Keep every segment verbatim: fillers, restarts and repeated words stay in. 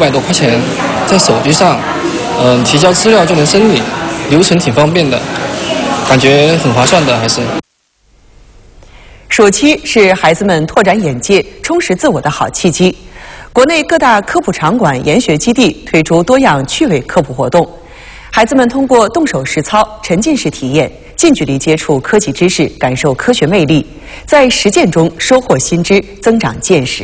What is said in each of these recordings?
百多块钱，在手机上，嗯、呃，提交资料就能申领，流程挺方便的，感觉很划算的，还是。 暑期是孩子们拓展眼界、充实自我的好契机。国内各大科普场馆、研学基地推出多样趣味科普活动，孩子们通过动手实操、沉浸式体验，近距离接触科技知识，感受科学魅力，在实践中收获新知，增长见识。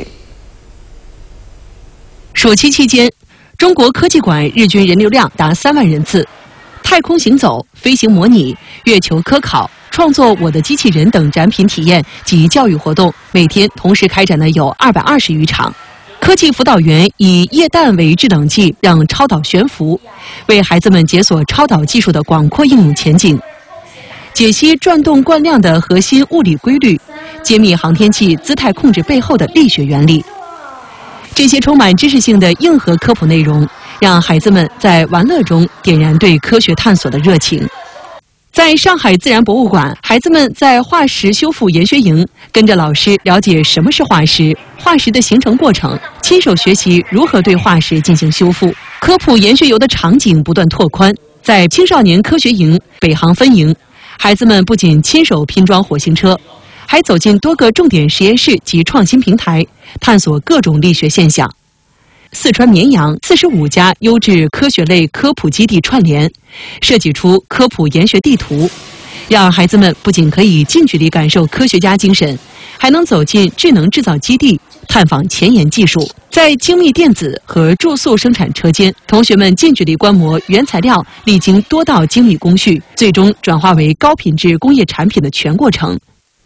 暑期期间，中国科技馆日均人流量达三万人次，太空行走、飞行模拟、月球科考、创作我的机器人等展品体验及教育活动，每天同时开展的有二百二十余场。科技辅导员以液氮为制冷剂，让超导悬浮，为孩子们解锁超导技术的广阔应用前景，解析转动惯量的核心物理规律，揭秘航天器姿态控制背后的力学原理。这些充满知识性的硬核科普内容，让孩子们在玩乐中点燃对科学探索的热情。在上海自然博物馆，孩子们在化石修复研学营，跟着老师了解什么是化石、化石的形成过程，亲手学习如何对化石进行修复。科普研学游的场景不断拓宽，在青少年科学营、北航分营，孩子们不仅亲手拼装火星车，还走进多个重点实验室及创新平台，探索各种力学现象。四川绵阳四十五家优质科学类科普基地串联，设计出科普研学地图，让孩子们不仅可以近距离感受科学家精神，还能走进智能制造基地，探访前沿技术。在精密电子和注塑生产车间，同学们近距离观摩原材料历经多道精密工序，最终转化为高品质工业产品的全过程。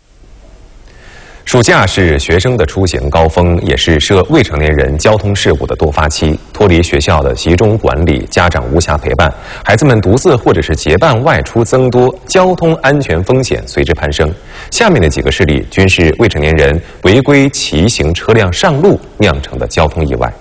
暑假是学生的出行高峰，也是涉未成年人交通事故的多发期。脱离学校的集中管理，家长无暇陪伴，孩子们独自或者是结伴外出增多，交通安全风险随之攀升。下面的几个事例均是未成年人违规骑行车辆上路酿成的交通意外。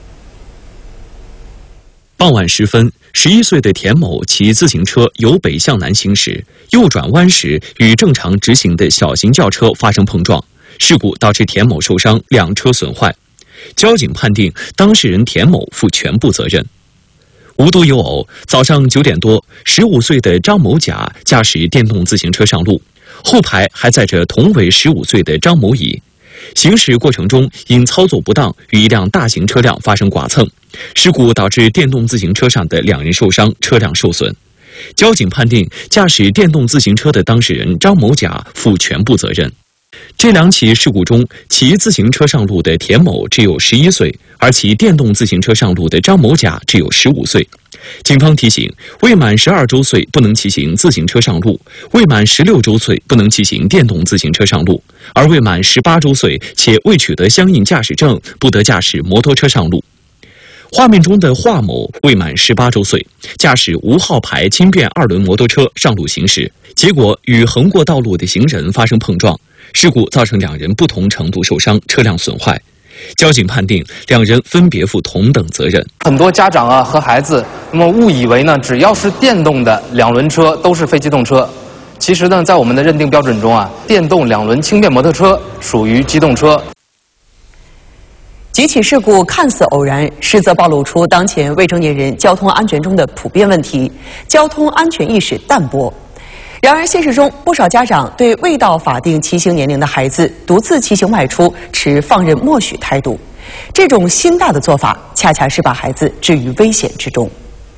傍晚时分，十一岁的田某骑自行车由北向南行驶，右转弯时与正常直行的小型轿车发生碰撞。事故导致田某受伤，两车损坏。交警判定当事人田某负全部责任。无独有偶，早上九点多，十五岁的张某甲驾驶电动自行车上路，后排还载着同为十五岁的张某乙。行驶过程中因操作不当，与一辆大型车辆发生剐蹭，事故导致电动自行车上的两人受伤，车辆受损。交警判定驾驶电动自行车的当事人张某甲负全部责任。这两起事故中，骑自行车上路的田某只有十一岁，而骑电动自行车上路的张某甲只有十五岁。警方提醒，未满十二周岁不能骑行自行车上路，未满十六周岁不能骑行电动自行车上路，而未满十八周岁且未取得相应驾驶证，不得驾驶摩托车上路。画面中的华某未满十八周岁，驾驶无号牌轻便二轮摩托车上路行驶，结果与横过道路的行人发生碰撞，事故造成两人不同程度受伤，车辆损坏。交警判定两人分别负同等责任。 很多家长啊和孩子，那么误以为呢，只要是电动的两轮车都是非机动车。其实呢，在我们的认定标准中啊，电动两轮轻便摩托车属于机动车。 几起事故看似偶然，实则暴露出当前未成年人交通安全中的普遍问题，交通安全意识淡薄。然而，现实中不少家长对未到法定骑行年龄的孩子独自骑行外出持放任默许态度，这种心大的做法，恰恰是把孩子置于危险之中。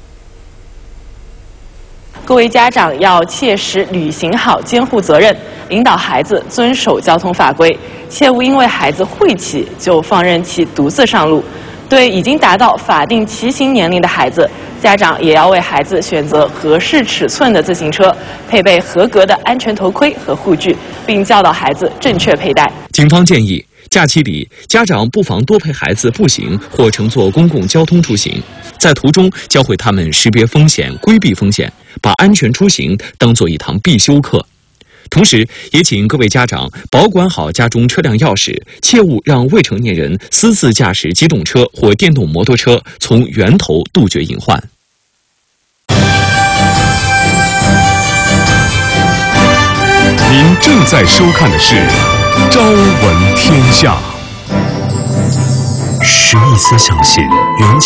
各位家长要切实履行好监护责任，引导孩子遵守交通法规，切勿因为孩子会骑就放任其独自上路。对已经达到法定骑行年龄的孩子，家长也要为孩子选择合适尺寸的自行车，配备合格的安全头盔和护具，并教导孩子正确佩戴。 警方建议，假期里家长不妨多陪孩子步行或乘坐公共交通出行，在途中教会他们识别风险、规避风险，把安全出行当作一堂必修课。同时，也请各位家长保管好家中车辆钥匙，切勿让未成年人私自驾驶机动车或电动摩托车，从源头杜绝隐患。 您正在收看的是《朝闻天下》。 实力思相信，缘